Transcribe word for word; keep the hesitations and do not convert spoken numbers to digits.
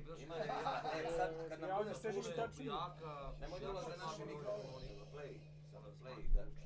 Ima, e, sad kad nam Ja bude ovdje stežem puno tačno. jaka, nemoj da ulaze naši mikrofoni, play, samo play, da